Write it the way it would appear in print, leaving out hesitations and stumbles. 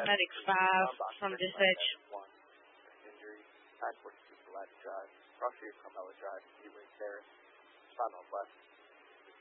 Medic 5 from dispatch. Injury, 942 Select Drive, Crossview, Carmela Drive, Ewing Terrace, Spot Northwest.